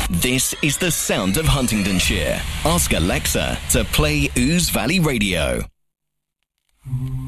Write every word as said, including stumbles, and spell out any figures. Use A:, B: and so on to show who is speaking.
A: This is the sound of Huntingdonshire. Ask Alexa to play Ouse Valley Radio.